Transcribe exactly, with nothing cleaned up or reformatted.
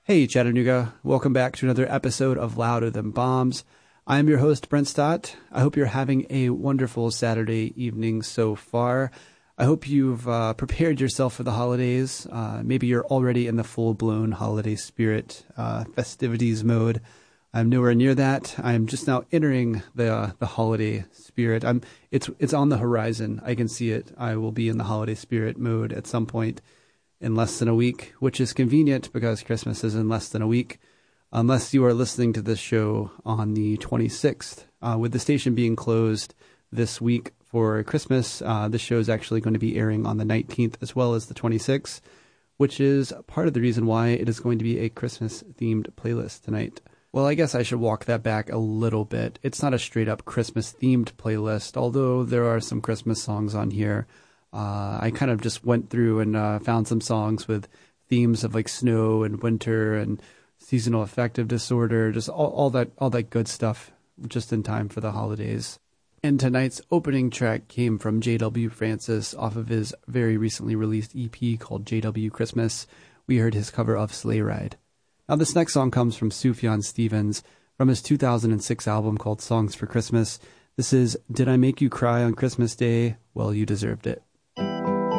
Hey Chattanooga, welcome back to another episode of Louder Than Bombs. I'm your host, Brent Stott. I hope you're having a wonderful Saturday evening so far. I hope you've uh, prepared yourself for the holidays. Uh, maybe you're already in the full-blown holiday spirit, uh, festivities mode. I'm nowhere near that. I'm just now entering the uh, the holiday spirit. I'm it's it's on the horizon. I can see it. I will be in the holiday spirit mode at some point in less than a week, which is convenient because Christmas is in less than a week, unless you are listening to this show on the twenty-sixth. Uh, with the station being closed this week for Christmas, uh, this show is actually going to be airing on the nineteenth as well as the twenty-sixth, which is part of the reason why it is going to be a Christmas-themed playlist tonight. Well, I guess I should walk that back a little bit. It's not a straight-up Christmas-themed playlist, although there are some Christmas songs on here. Uh, I kind of just went through and uh, found some songs with themes of like snow and winter and seasonal affective disorder, just all, all that all that good stuff just in time for the holidays. And tonight's opening track came from J W Francis off of his very recently released E P called J W Christmas. We heard his cover of Sleigh Ride. Now this next song comes from Sufjan Stevens from his two thousand six album called Songs for Christmas. This is Did I Make You Cry on Christmas Day? Well, you deserved it.